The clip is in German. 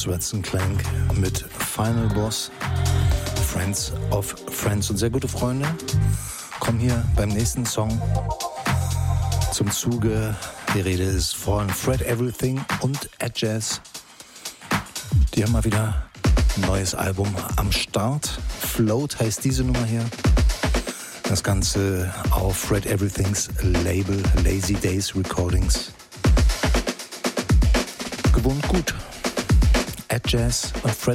Threads and Clank mit Final Boss, Friends of Friends. Und sehr gute Freunde kommen hier beim nächsten Song zum Zuge. Die Rede ist von Fred Everything und Ed Jazz. Die haben mal wieder ein neues Album am Start. Float heißt diese Nummer hier. Das Ganze auf Fred Everythings Label Lazy Days Recordings. Gewohnt gut. Ed Jazz und Fred